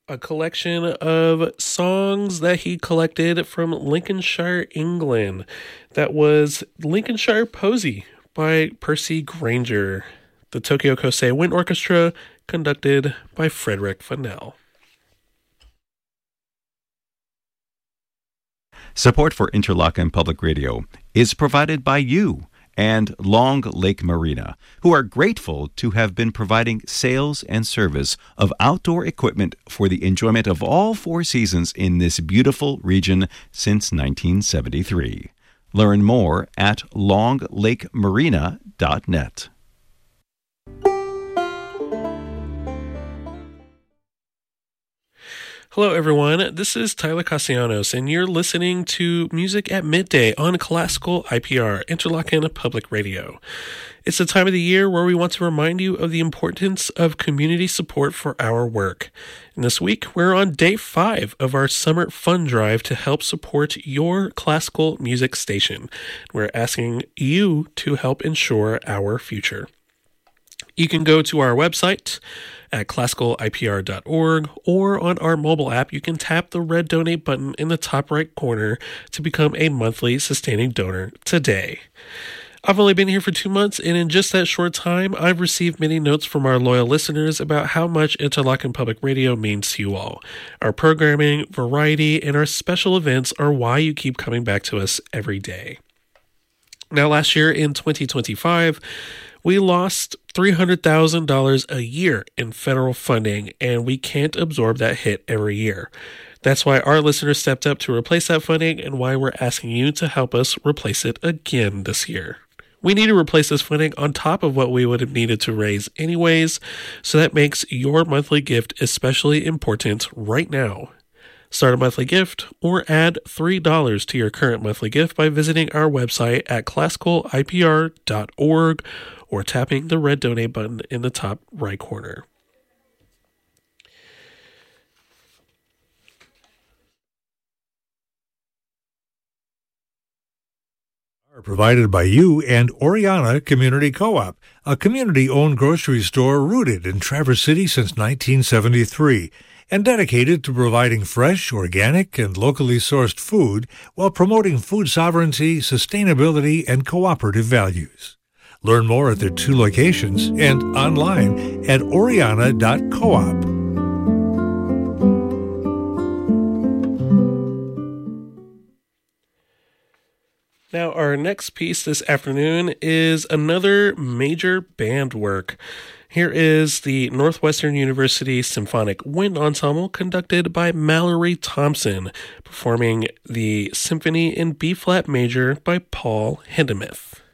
a collection of songs that he collected from Lincolnshire, England. That was Lincolnshire Posy by Percy Grainger. The Tokyo Kosei Wind Orchestra, conducted by Frederick Fennell. Support for Interlochen Public Radio is provided by you and Long Lake Marina, who are grateful to have been providing sales and service of outdoor equipment for the enjoyment of all four seasons in this beautiful region since 1973. Learn more at longlakemarina.net. Hello, everyone. This is Tyler Castellanos, and you're listening to Music at Midday on Classical IPR, Interlochen Public Radio. It's the time of the year where we want to remind you of the importance of community support for our work. And this week, we're on day 5 of our summer fund drive to help support your classical music station. We're asking you to help ensure our future. You can go to our website at classicalipr.org, or on our mobile app, you can tap the red donate button in the top right corner to become a monthly sustaining donor today. I've only been here for 2 months, and in just that short time, I've received many notes from our loyal listeners about how much Interlochen Public Radio means to you all. Our programming, variety, and our special events are why you keep coming back to us every day. Now, last year in 2025, we lost $300,000 a year in federal funding, and we can't absorb that hit every year. That's why our listeners stepped up to replace that funding, and why we're asking you to help us replace it again this year. We need to replace this funding on top of what we would have needed to raise anyways, so that makes your monthly gift especially important right now. Start a monthly gift or add $3 to your current monthly gift by visiting our website at classicalipr.org or tapping the red donate button in the top right corner. Are provided by you and Oriana Community Co-op, a community-owned grocery store rooted in Traverse City since 1973 and dedicated to providing fresh, organic, and locally sourced food while promoting food sovereignty, sustainability, and cooperative values. Learn more at their 2 locations and online at oriana.coop. Now, our next piece this afternoon is another major band work. Here is the Northwestern University Symphonic Wind Ensemble, conducted by Mallory Thompson, performing the Symphony in B-flat major by Paul Hindemith.